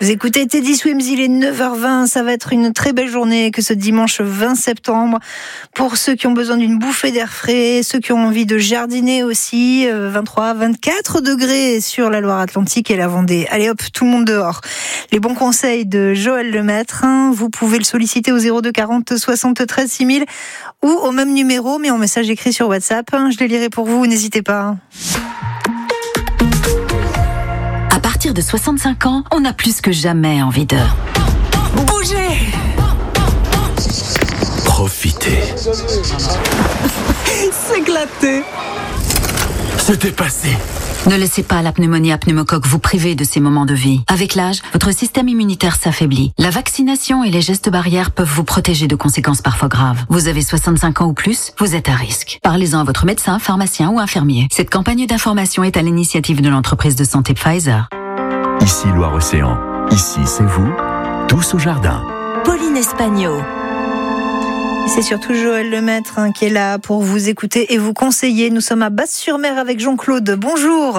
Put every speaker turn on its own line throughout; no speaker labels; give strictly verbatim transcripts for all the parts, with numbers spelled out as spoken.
Vous écoutez Teddy Swims, il est neuf heures vingt, ça va être une très belle journée que ce dimanche vingt septembre. Pour ceux qui ont besoin d'une bouffée d'air frais, ceux qui ont envie de jardiner aussi, vingt-trois, vingt-quatre degrés sur la Loire-Atlantique et la Vendée. Allez hop, tout le monde dehors. Les bons conseils de Joël Lemaître, vous pouvez le solliciter au zéro deux quarante soixante-treize six mille ou au même numéro, mais en message écrit sur WhatsApp. Je les lirai pour vous, n'hésitez pas.
À partir de soixante-cinq ans, on a plus que jamais envie de bouger,
profiter,
s'éclater,
se dépasser.
Ne laissez pas la pneumonie à pneumocoque vous priver de ces moments de vie. Avec l'âge, votre système immunitaire s'affaiblit. La vaccination et les gestes barrières peuvent vous protéger de conséquences parfois graves. Vous avez soixante-cinq ans ou plus, vous êtes à risque. Parlez-en à votre médecin, pharmacien ou infirmier. Cette campagne d'information est à l'initiative de l'entreprise de santé Pfizer.
Ici Loire-Océan. Ici, c'est vous, tous au jardin.
Pauline Espagno.
C'est surtout Joël Lemaître hein, qui est là pour vous écouter et vous conseiller. Nous sommes à Basse-sur-Mer avec Jean-Claude. Bonjour.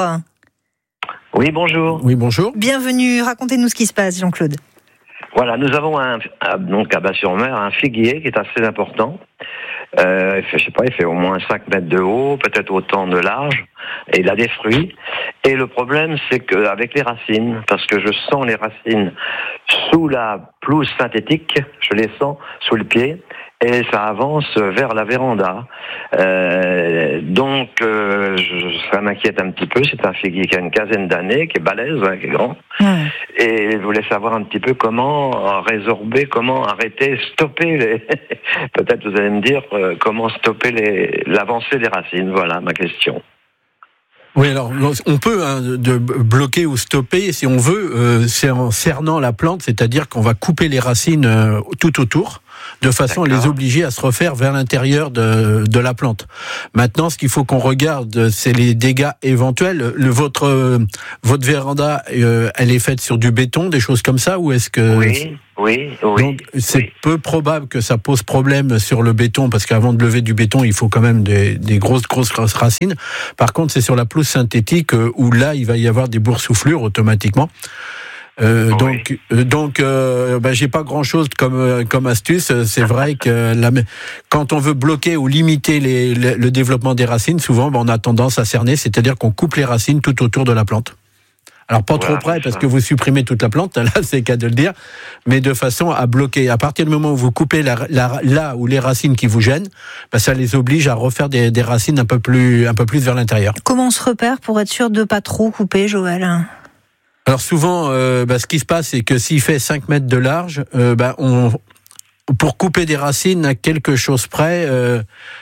Oui, bonjour.
Oui, bonjour.
Bienvenue. Racontez-nous ce qui se passe, Jean-Claude.
Voilà, nous avons un, un, donc à Basse-sur-Mer un figuier qui est assez important. Euh, il fait, je sais pas, il fait au moins cinq mètres de haut, peut-être autant de large, et il a des fruits. Et le problème, c'est qu'avec les racines, parce que je sens les racines sous la pelouse synthétique, je les sens sous le pied, et ça avance vers la véranda. Euh, donc, euh, je, ça m'inquiète un petit peu. C'est un figuier qui a une quinzaine d'années, qui est balèze, hein, qui est grand. Mmh. Et je voulais savoir un petit peu comment résorber, comment arrêter, stopper les... Peut-être vous allez me dire euh, comment stopper les... l'avancée des racines. Voilà ma question.
Oui, alors on peut hein, de bloquer ou stopper si on veut, euh, c'est en cernant la plante, c'est-à-dire qu'on va couper les racines euh, tout autour, de façon D'accord. à les obliger à se refaire vers l'intérieur de, de la plante. Maintenant, ce qu'il faut qu'on regarde, c'est les dégâts éventuels. Le, votre, euh, votre véranda, euh, elle est faite sur du béton, des choses comme ça, ou est-ce que...
Oui. Oui, oui.
Donc c'est
oui.
peu probable que ça pose problème sur le béton, parce qu'avant de lever du béton, il faut quand même des, des grosses, grosses, grosses racines. Par contre, c'est sur la pelouse synthétique euh, où là, il va y avoir des boursouflures automatiquement. Euh, oui. Donc, euh, donc, euh, ben, j'ai pas grand-chose comme euh, comme astuce. C'est vrai que la, quand on veut bloquer ou limiter les, les, le développement des racines, souvent, ben, on a tendance à cerner, c'est-à-dire qu'on coupe les racines tout autour de la plante. Alors pas voilà, trop près parce que vous supprimez toute la plante, là c'est le cas de le dire, mais de façon à bloquer. À partir du moment où vous coupez la, la, là où les racines qui vous gênent, ben ça les oblige à refaire des, des racines un peu plus un peu plus vers l'intérieur.
Comment on se repère pour être sûr de pas trop couper, Joël ?
Alors souvent, euh, ben, ce qui se passe, c'est que s'il fait cinq mètres de large, euh, ben on pour couper des racines à quelque chose près. Euh,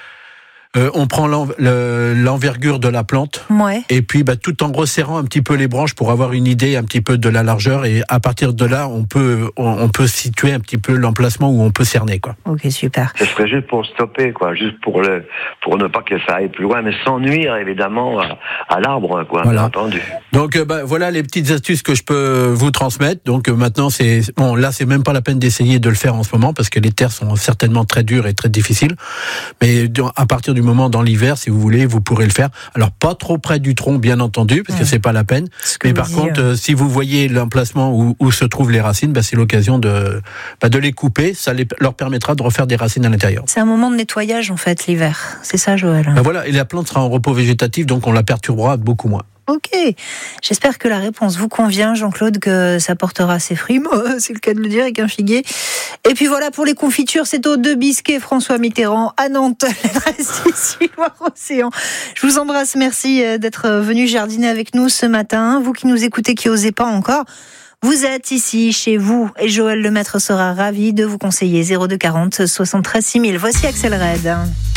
Euh, on prend l'en, le, l'envergure de la plante,
ouais.
et puis bah, tout en resserrant un petit peu les branches pour avoir une idée un petit peu de la largeur, et à partir de là, on peut on, on peut situer un petit peu l'emplacement où on peut cerner, quoi.
Ok, super.
Ce serait juste pour stopper, quoi, juste pour le pour ne pas que ça aille plus loin, mais sans nuire évidemment à, à l'arbre, quoi,
voilà.
Bien entendu.
Donc euh, bah, voilà les petites astuces que je peux vous transmettre. Donc euh, maintenant c'est bon, là c'est même pas la peine d'essayer de le faire en ce moment parce que les terres sont certainement très dures et très difficiles. Mais à partir du moment dans l'hiver, si vous voulez, vous pourrez le faire. Alors pas trop près du tronc, bien entendu, parce mmh. que c'est pas la peine. Mais par contre, euh, si vous voyez l'emplacement où, où se trouvent les racines, bah, c'est l'occasion de, bah, de les couper. Ça les, leur permettra de refaire des racines à l'intérieur.
C'est un moment de nettoyage en fait l'hiver. C'est ça, Joël.
Bah, voilà, et la plante sera en repos végétatif, donc on la perturbera beaucoup moins.
Ok, j'espère que la réponse vous convient, Jean-Claude, que ça portera ses fruits, c'est le cas de le dire, avec un figuier. Et puis voilà, pour les confitures, c'est au deux Bisquet François Mitterrand à Nantes, l'adresse ici, Loire-Océan. Je vous embrasse, merci d'être venu jardiner avec nous ce matin. Vous qui nous écoutez, qui n'osez pas encore, vous êtes ici, chez vous, et Joël Lemaître sera ravi de vous conseiller. zéro deux quarante soixante-treize six mille. Voici Axel Red.